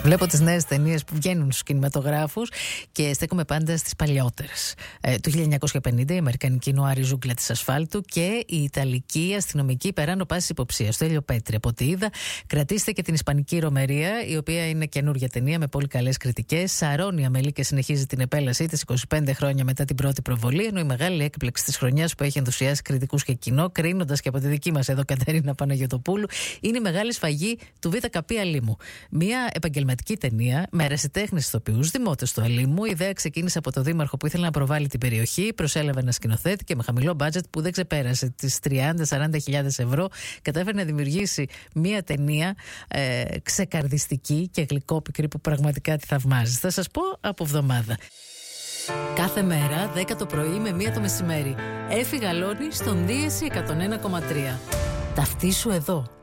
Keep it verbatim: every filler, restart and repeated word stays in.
Βλέπω τις νέες ταινίες που βγαίνουν στους κινηματογράφους και στέκομαι πάντα στις παλιότερες. Ε, το χίλια εννιακόσια πενήντα η αμερικανική νουάρη ζούγκλα της ασφάλτου και η ιταλική αστυνομική περάνω πάσης υποψίας. Το Έλιο Πέτρη. Από ό,τι είδα, κρατήστε και την ισπανική Ρομερία, η οποία είναι καινούργια ταινία με πολύ καλές κριτικές. Σαρώνει η Αμελή και συνεχίζει την επέλασή της είκοσι πέντε χρόνια μετά την πρώτη προβολή. Ενώ η μεγάλη έκπληξη της χρονιάς που έχει ενθουσιάσει κριτικούς και κοινό, κρίνοντας και από τη δική μας εδώ Κατερίνα Παναγιωτοπούλου, είναι η μεγάλη σφαγή του Β' Καπή Αλήμου. Μια επαγγελματική ταινία με ερασιτέχνες ηθοποιούς, δημότες του Αλήμου. Η ιδέα ξεκίνησε από το δήμαρχο που ήθελε να προβάλλει την περιοχή. Προσέλαβε ένα σκηνοθέτη και με χαμηλό μπάτζετ που δεν ξεπέρασε τις τριάντα με σαράντα χιλιάδες ευρώ κατάφερε να δημιουργήσει μια ταινία ε, ξεκαρδιστική και γλυκόπικρη που πραγματικά τη θαυμάζει. Θα σας πω από εβδομάδα. Κάθε μέρα δέκα το πρωί με μία το μεσημέρι. Έφη Γαλώνη στον Δίεση εκατόν ένα κόμμα τρία. Ταυτίσου εδώ.